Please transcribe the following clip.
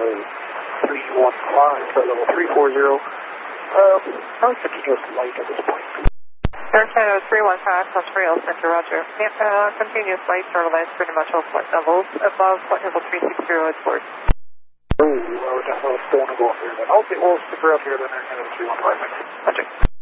315, flight level 340. Probably continuous flight at this point. Air Canada 315, plus rail center, roger. Continuous flight, turbulence, pretty much all flight levels, above flight level 360 at port. Oh, we're definitely still on the go up here then. Okay, we'll stick around here then, Air Canada 315. Roger.